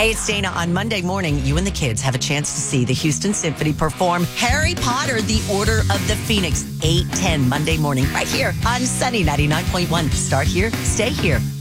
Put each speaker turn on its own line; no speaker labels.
Hey, it's Dana. On Monday morning, you and the kids have a chance to see the Houston Symphony perform Harry Potter, The Order of the Phoenix, 8:10 Monday morning, right here on Sunny 99.1. Start here, stay here.